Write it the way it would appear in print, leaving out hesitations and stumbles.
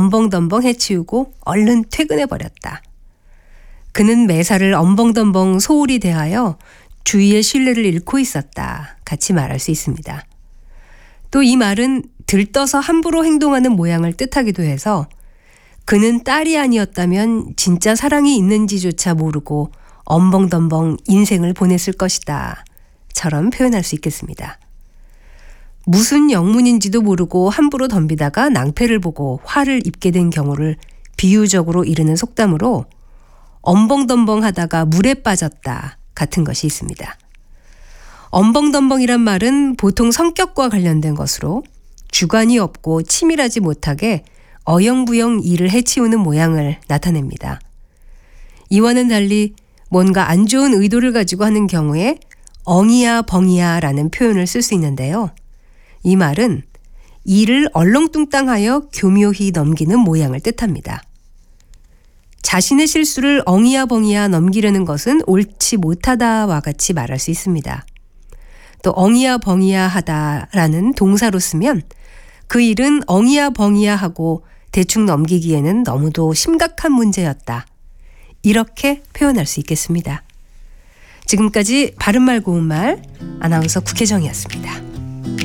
엄벙덤벙 해치우고 얼른 퇴근해버렸다. 그는 매사를 엄벙덤벙 소홀히 대하여 주위의 신뢰를 잃고 있었다. 같이 말할 수 있습니다. 또 이 말은 들떠서 함부로 행동하는 모양을 뜻하기도 해서 그는 딸이 아니었다면 진짜 사랑이 있는지조차 모르고 엄벙덤벙 인생을 보냈을 것이다. 처럼 표현할 수 있겠습니다. 무슨 영문인지도 모르고 함부로 덤비다가 낭패를 보고 화를 입게 된 경우를 비유적으로 이르는 속담으로 엄벙덤벙 하다가 물에 빠졌다 같은 것이 있습니다. 엄벙덤벙이란 말은 보통 성격과 관련된 것으로 주관이 없고 치밀하지 못하게 어영부영 일을 해치우는 모양을 나타냅니다. 이와는 달리 뭔가 안 좋은 의도를 가지고 하는 경우에 엉이야 벙이야 라는 표현을 쓸 수 있는데요. 이 말은 일을 얼렁뚱땅하여 교묘히 넘기는 모양을 뜻합니다. 자신의 실수를 엉이야 벙이야 넘기려는 것은 옳지 못하다와 같이 말할 수 있습니다. 또 엉이야 벙이야 하다라는 동사로 쓰면 그 일은 엉이야 벙이야 하고 대충 넘기기에는 너무도 심각한 문제였다. 이렇게 표현할 수 있겠습니다. 지금까지 바른말 고운말 아나운서 국혜정이었습니다.